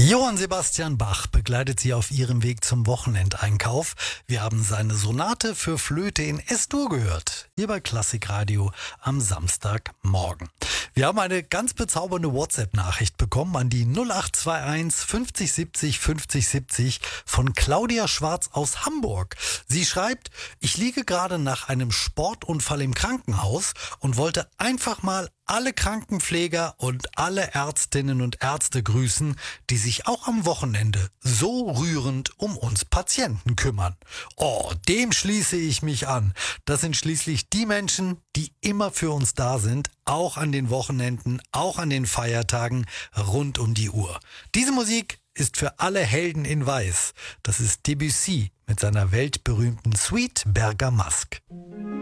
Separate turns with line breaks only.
Johann Sebastian Bach begleitet Sie auf Ihrem Weg zum Wochenendeinkauf. Wir haben seine Sonate für Flöte in S-Dur gehört, hier bei Klassikradio am Samstagmorgen. Wir haben eine ganz bezaubernde WhatsApp-Nachricht bekommen an die 0821 50 70 50 70 von Claudia Schwarz aus Hamburg. Sie schreibt: Ich liege gerade nach einem Sportunfall im Krankenhaus und wollte einfach mal alle Krankenpfleger und alle Ärztinnen und Ärzte grüßen, die sich auch am Wochenende so rührend um uns Patienten kümmern. Oh, dem schließe ich mich an. Das sind schließlich die Menschen, die immer für uns da sind, auch an den Wochenenden, auch an den Feiertagen, rund um die Uhr. Diese Musik ist für alle Helden in Weiß. Das ist Debussy mit seiner weltberühmten Suite Bergamasque.